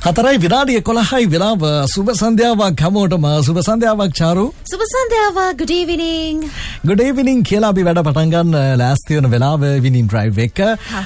හතරයි විනාඩිය 11යි වෙලාව. සුබ සන්ධ්‍යාවක් හැමෝටම. සුබ සන්ධ්‍යාවක් චාරු. සුබ සන්ධ්‍යාවක්. good evening. good evening කියලා අපි වැඩ පටන් ගන්න ලෑස්ති වෙන වෙලාව විනින් ඩ්‍රයිව් එක.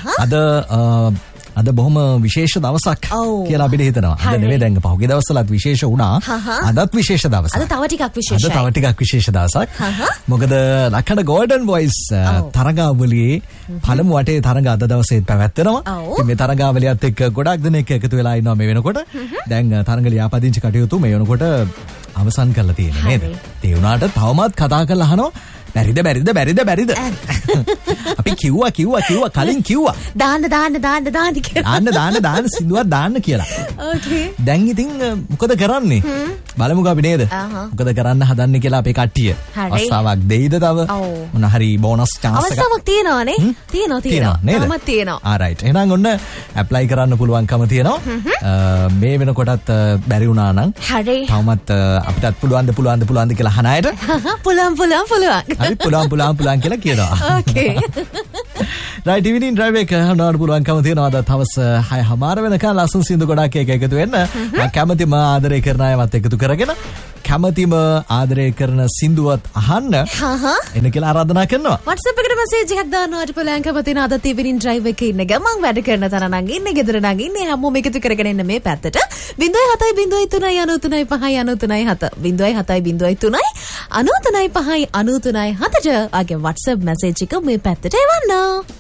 අද බොහොම විශේෂ දවසක් කියලා අපිට හිතෙනවා. අද නෙවෙයි දැන් පහුගිය දවස්වලත් විශේෂ වුණා. අදත් විශේෂ දවසක්. අද තව ටිකක් විශේෂයි. අද තව ටිකක් විශේෂ දවසක්. මොකද ලක්කඩ ගෝල්ඩන් වොයිස් තරගාවලියේ පළමු වටේ තරග අද දවසේ පැවැත්වෙනවා. ඉතින් මේ තරගාවලියත් එක්ක ගොඩක් දෙනෙක් එකතු වෙලා ඉන්නවා මේ වෙනකොට. දැන් තරග ලියාපදිංචි කටයුතු මේ වෙනකොට අවසන් කරලා තියෙන්නේ නේද? ඒ වුණාට තවමත් කතා කරලා අහනවා බැරිද අපි කිව්වා කලින් කිව්වා දාන්න කියලා දාන්න සින්දුවක් දාන්න කියලා. ඕකේ දැන් ඉතින් මොකද කරන්නේ බලමුකෝ අපි නේද මොකද කරන්න හදන්නේ කියලා අපේ කට්ටිය. අවස්ථාවක් දෙයිද තව මොන හරි බෝනස් chance එකක් අවස්ථාවක් තියෙනවානේ. තියෙනවා නේද? තාමත් තියෙනවා. ආරයිට් එහෙනම් ඔන්න ඇප්ලයි කරන්න පුළුවන්කම තියෙනවා. මේ වෙනකොටත් බැරි වුණා නම් හරි තවමත් අපිටත් පුළුවන්ද කියලා අහන අයට පුළුවන් හරි පුළුවන් කියලා කියනවා. ඕකේ රයිට් ඉවිනින් ඩ්‍රයිව් එක හඳුනන පුළුවන්කම තියෙනවා. අද තවස් 6:00 වෙනකන් ලස්සන සින්දු ගොඩක් එකතු වෙන්න. මම කැමතිම ආදරය කරන අයවත් එකතු කරගෙන කැමතිම ආදරය කරන සින්දුවත් අහන්න එන්න කියලා ආරාධනා කරනවා. WhatsApp එකට මැසේජ් එකක් දාන්නවට පුළුවන්කම තියෙන අද ඉවිනින් ඩ්‍රයිව් එකේ ඉන්න ගමන් වැඩ කරන තැන නම් ඉන්නේ ගෙදර නම් ඉන්නේ හැමෝම එකතු කරගෙන එන්න මේ පැත්තට 0.703.93.7 0.703.93.93.7 ආගේ WhatsApp මැසේජ් එක මේ පැත්තට එවන්න.